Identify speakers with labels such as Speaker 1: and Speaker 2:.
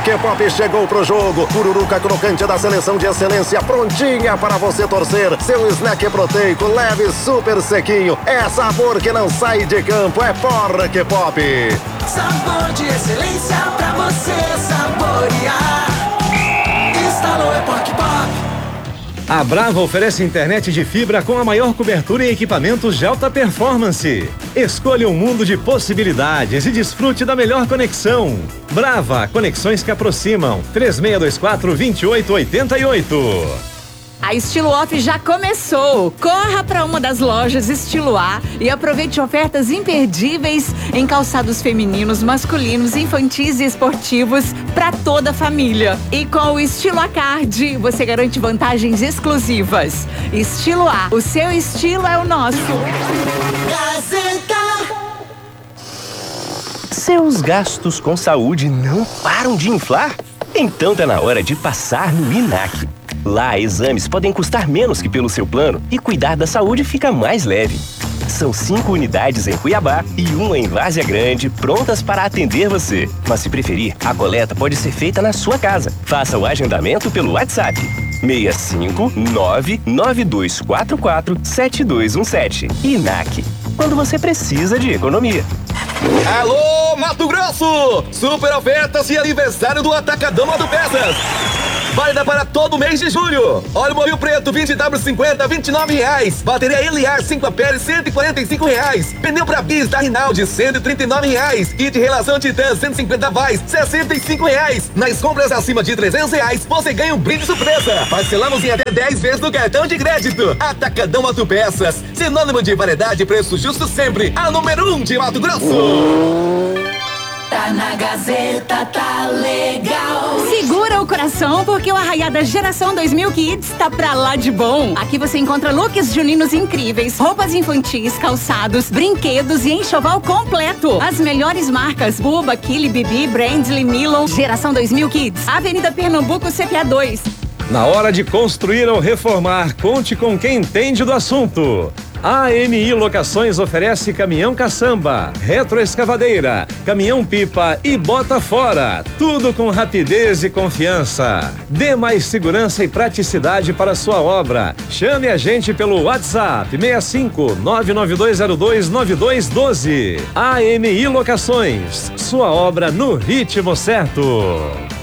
Speaker 1: Que-Pop chegou pro jogo. Pururuca crocante da seleção de excelência, prontinha para você torcer. Seu snack proteico, leve, super sequinho. É sabor que não sai de campo, é Forra Que-Pop.
Speaker 2: Sabor de excelência pra você saborear. Instalou é Pop.
Speaker 3: A Brava oferece internet de fibra com a maior cobertura e equipamentos de alta performance. Escolha um mundo de possibilidades e desfrute da melhor conexão. Brava, conexões que aproximam. 3624-2888.
Speaker 4: A Estilo Off já começou. Corra para uma das lojas Estilo A e aproveite ofertas imperdíveis em calçados femininos, masculinos, infantis e esportivos para toda a família. E com o Estilo A Card, você garante vantagens exclusivas. Estilo A, o seu estilo é o nosso.
Speaker 2: Gazeta.
Speaker 5: Seus gastos com saúde não param de inflar? Então tá na hora de passar no INAC. Lá, exames podem custar menos que pelo seu plano e cuidar da saúde fica mais leve. São 5 unidades em Cuiabá e 1 em Várzea Grande, prontas para atender você. Mas se preferir, a coleta pode ser feita na sua casa. Faça o agendamento pelo WhatsApp 65992447217. INAC, quando você precisa de economia.
Speaker 6: Alô, Mato Grosso! Super ofertas de aniversário do Atacadão Autopeças. Válida para todo mês de julho. Óleo Mobil Preto 20W50, R$29. Bateria Eliar 5 ampere, R$145. Pneu para bis da Rinaldi, R$139. Kit relação Titan 150 vais, R$65. Nas compras acima de R$300, você ganha um brinde surpresa. Parcelamos em até 10 vezes no cartão de crédito. Atacadão Autopeças, sinônimo de variedade e preço justo sempre. A número 1 de Mato Grosso.
Speaker 2: Tá na Gazeta, tá legal.
Speaker 4: Segura o coração porque o Arraiada Geração 2000 Kids tá pra lá de bom. Aqui você encontra looks juninos incríveis, roupas infantis, calçados, brinquedos e enxoval completo. As melhores marcas: Buba, Kili, Bibi, Brandly, Milon. Geração 2000 Kids, Avenida Pernambuco, CPA 2.
Speaker 3: Na hora de construir ou reformar, conte com quem entende do assunto. A AMI Locações oferece caminhão caçamba, retroescavadeira, caminhão pipa e bota fora. Tudo com rapidez e confiança. Dê mais segurança e praticidade para sua obra. Chame a gente pelo WhatsApp 65 992029212. AMI Locações, sua obra no ritmo certo.